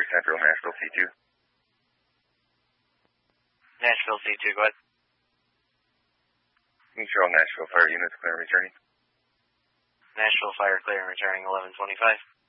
Central, Nashville C2. Nashville C2, go ahead. Control Nashville Fire units clear and returning. Nashville Fire clear and returning 1125.